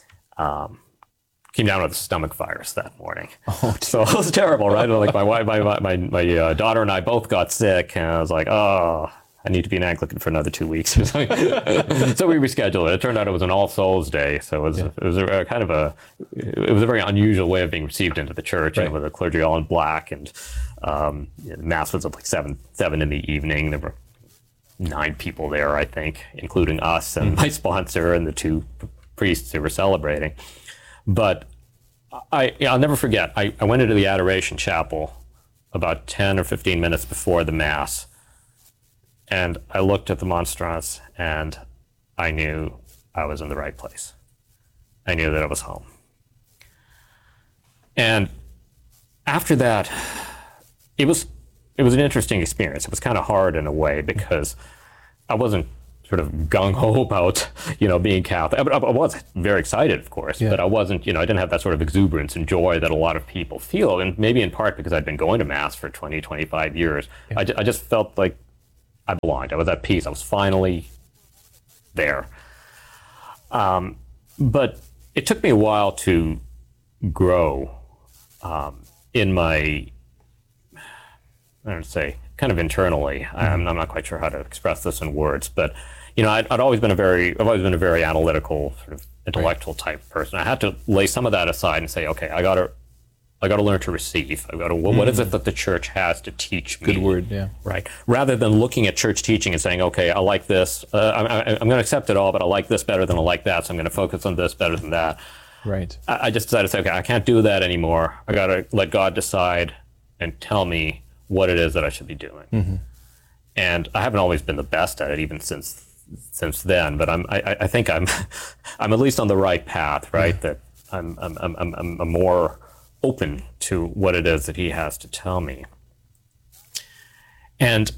Came down with a stomach virus that morning. So it was terrible, right? Like my wife, my daughter and I both got sick, and I was like, oh, I need to be an Anglican for another 2 weeks. So we rescheduled it. It turned out it was an All Souls Day, so it was a kind of a very unusual way of being received into the church, right. With the clergy all in black, and the mass was at like 7 in the evening. There were 9 people there, I think, including us and my sponsor and the 2 priests who were celebrating. But I'll never forget, I went into the Adoration Chapel about 10 or 15 minutes before the Mass, and I looked at the monstrance, and I knew I was in the right place. I knew that I was home. And after that, it was an interesting experience. It was kind of hard in a way, because I wasn't sort of gung-ho about, being Catholic. I was very excited, of course, but I wasn't, I didn't have that sort of exuberance and joy that a lot of people feel, and maybe in part because I'd been going to Mass for 20, 25 years. I just felt like I belonged. I was at peace. I was finally there. But it took me a while to grow in my, I don't say, kind of internally. I'm not quite sure how to express this in words, but I've always been a very analytical, sort of intellectual type person. I had to lay some of that aside and say, okay, I got to learn to receive. What is it that the church has to teach me? Good word, yeah. Right. Rather than looking at church teaching and saying, okay, I like this. I'm going to accept it all, but I like this better than I like that, so I'm going to focus on this better than that. Right. I just decided to say, okay, I can't do that anymore. I got to let God decide and tell me what it is that I should be doing. Mm-hmm. And I haven't always been the best at it, even since then. But I think I'm at least on the right path, right? Yeah. That I'm more open to what it is that He has to tell me. And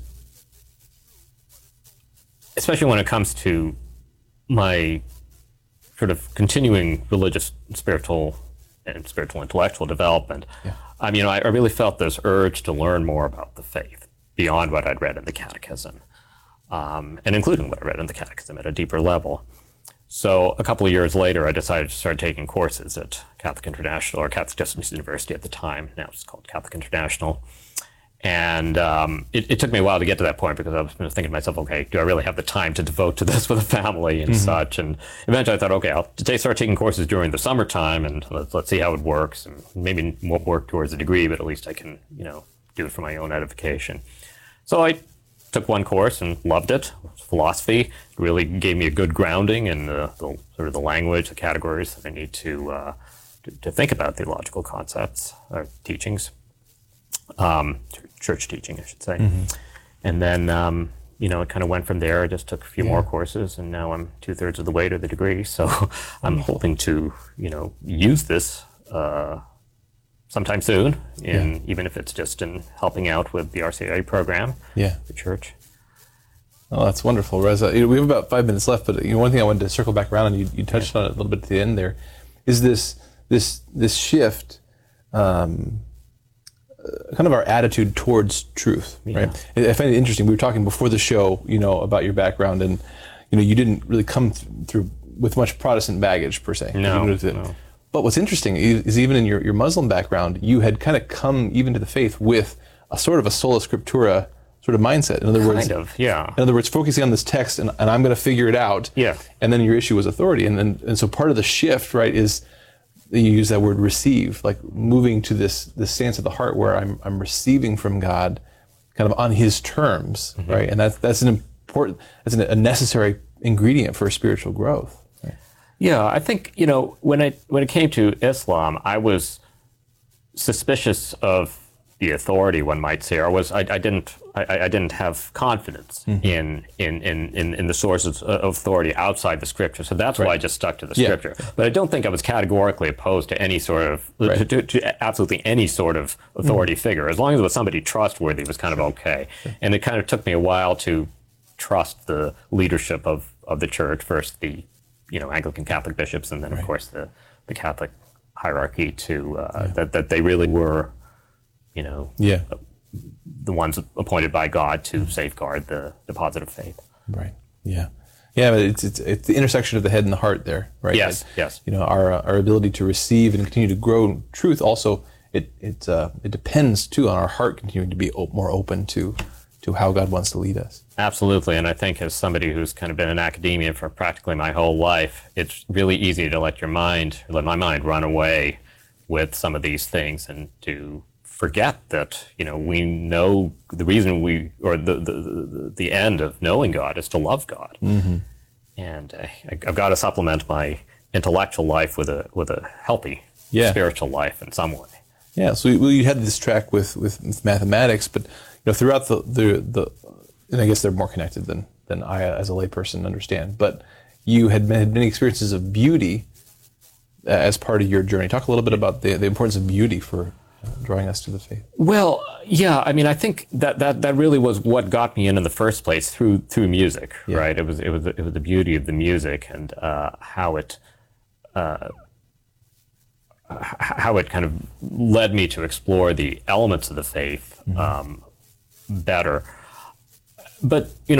especially when it comes to my sort of continuing religious, spiritual intellectual development, I really felt this urge to learn more about the faith beyond what I'd read in the Catechism, and including what I read in the Catechism at a deeper level. So a couple of years later, I decided to start taking courses at Catholic International, or Catholic Distance University at the time. Now it's called Catholic International. And it took me a while to get to that point, because I was thinking to myself, okay, do I really have the time to devote to this with a family and such? And eventually I thought, okay, I'll start taking courses during the summertime, and let's see how it works. And maybe won't work towards a degree, but at least I can, do it for my own edification. So I took one course and loved it. Philosophy. It really gave me a good grounding in the sort of the language, the categories that I need to think about theological concepts or teachings. Church teaching, I should say. And then, it kind of went from there. I just took a few more courses, and now I'm 2/3 of the way to the degree. So I'm hoping to, use this sometime soon, even if it's just in helping out with the RCIA program, the church. Oh, that's wonderful, Reza. We have about 5 minutes left, but one thing I wanted to circle back around, and you touched on it a little bit at the end there, is this shift, kind of our attitude towards truth, right? I find it interesting. We were talking before the show, about your background, and you didn't really come through with much Protestant baggage per se. No. But what's interesting is even in your Muslim background, you had kind of come even to the faith with a sort of a sola scriptura sort of mindset. In other words, In other words, focusing on this text, and I'm going to figure it out. Yeah. And then your issue was authority, and so part of the shift, right, is you use that word receive, like moving to this stance of the heart where I'm receiving from God, kind of on His terms, right? And that's a necessary ingredient for spiritual growth. Right? Yeah, I think when it came to Islam, I was suspicious of the authority, one might say, or I didn't have confidence in the sources of authority outside the Scripture. So that's why I just stuck to the Scripture. But I don't think I was categorically opposed to any sort of to absolutely any sort of authority figure. As long as it was somebody trustworthy, it was kind of okay. And it kind of took me a while to trust the leadership of the church, first the Anglican Catholic bishops, and then of course the Catholic hierarchy that they really were the ones appointed by God to safeguard the deposit of faith. Right. Yeah. Yeah, but it's the intersection of the head and the heart there, right? Yes. Yes. Our ability to receive and continue to grow in truth also it depends too on our heart continuing to be more open to how God wants to lead us. Absolutely, and I think as somebody who's kind of been in academia for practically my whole life, it's really easy to let my mind run away with some of these things and to forget that we know the reason the end of knowing God is to love God, and I've got to supplement my intellectual life with a healthy spiritual life in some way. Yeah, so you had this track with mathematics, but throughout the and I guess they're more connected than I as a layperson understand. But you had many experiences of beauty as part of your journey. Talk a little bit about the importance of beauty for drawing us to the faith? Well, yeah. I mean, I think that really was what got me in the first place through music, right? It was the beauty of the music and how it kind of led me to explore the elements of the faith better. But